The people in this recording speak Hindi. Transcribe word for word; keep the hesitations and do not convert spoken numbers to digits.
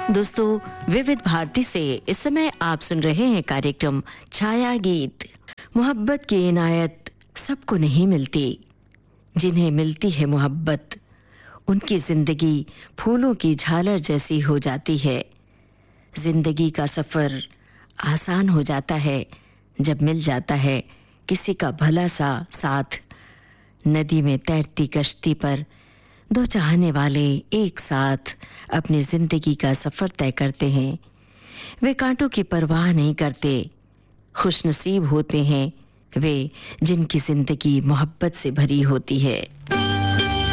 दोस्तों, विविध भारती से इस समय आप सुन रहे हैं कार्यक्रम छाया गीत। मोहब्बत की इनायत सबको नहीं मिलती। जिन्हें मिलती है मोहब्बत, उनकी जिंदगी फूलों की झालर जैसी हो जाती है। जिंदगी का सफर आसान हो जाता है जब मिल जाता है किसी का भला सा साथ। नदी में तैरती कश्ती पर दो चाहने वाले एक साथ अपनी जिंदगी का सफर तय करते हैं। वे कांटों की परवाह नहीं करते। खुशनसीब होते हैं वे जिनकी जिंदगी मोहब्बत से भरी होती है।